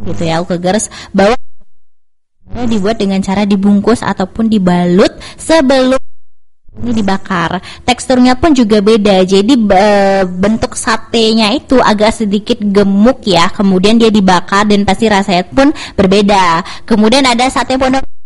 gitu ya, Ukegers, bahwa dibuat dengan cara dibungkus ataupun dibalut sebelum ini dibakar. Teksturnya pun juga beda. Jadi bentuk satenya itu agak sedikit gemuk ya. Kemudian dia dibakar dan pasti rasanya pun berbeda. Kemudian ada sate pondok